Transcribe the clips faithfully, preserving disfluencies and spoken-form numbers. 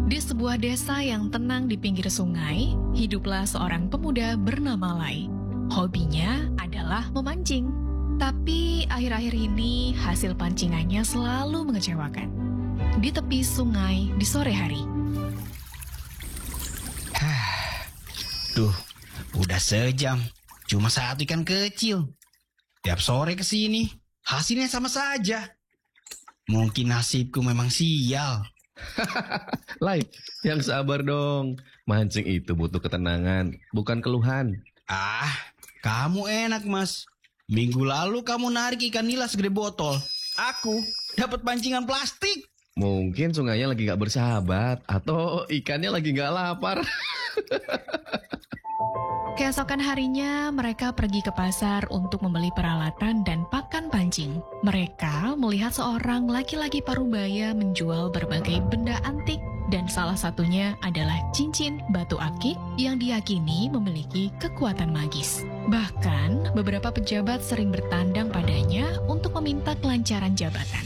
Di sebuah desa yang tenang di pinggir sungai, hiduplah seorang pemuda bernama Lai. Hobinya adalah memancing. Tapi akhir-akhir ini hasil pancingannya selalu mengecewakan. Di tepi sungai di sore hari. Duh, udah sejam. Cuma satu ikan kecil. Tiap sore ke sini, hasilnya sama saja. Mungkin nasibku memang sial. Lai, yang sabar dong. Mancing itu butuh ketenangan, bukan keluhan. Ah, kamu enak, Mas. Minggu lalu kamu narik ikan nila segede botol. Aku dapat pancingan plastik. Mungkin sungainya lagi gak bersahabat, atau ikannya lagi gak lapar. Keesokan harinya, mereka pergi ke pasar untuk membeli peralatan dan pakan pancing. Mereka melihat seorang laki-laki parubaya menjual berbagai benda antik, dan salah satunya adalah cincin batu akik yang diyakini memiliki kekuatan magis. Bahkan, beberapa pejabat sering bertandang padanya untuk meminta kelancaran jabatan.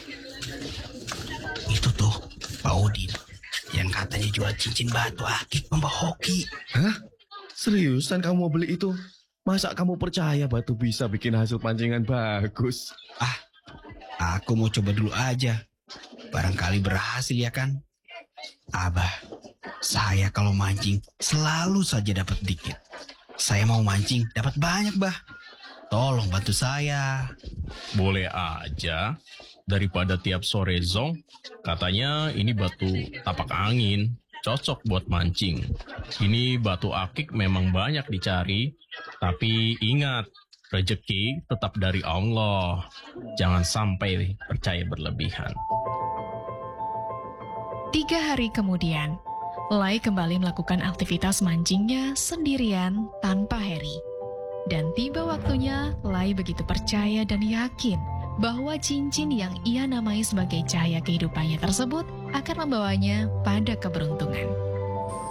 Itu tuh, Pak Udin, yang katanya jual cincin batu akik membawa hoki. Hah? Seriusan kamu mau beli itu? Masa kamu percaya batu bisa bikin hasil pancingan bagus? Ah, aku mau coba dulu aja. Barangkali berhasil ya kan? Abah, saya kalau mancing selalu saja dapat dikit. Saya mau mancing dapat banyak, Bah. Tolong bantu saya. Boleh aja. Daripada tiap sore zong, katanya ini batu tapak angin. Cocok buat mancing. Ini batu akik memang banyak dicari, tapi ingat, rezeki tetap dari Allah. Jangan sampai percaya berlebihan. Tiga hari kemudian, Lai kembali melakukan aktivitas mancingnya sendirian tanpa Harry. Dan tiba waktunya, Lai begitu percaya dan yakin bahwa cincin yang ia namai sebagai cahaya kehidupannya tersebut akan membawanya pada keberuntungan.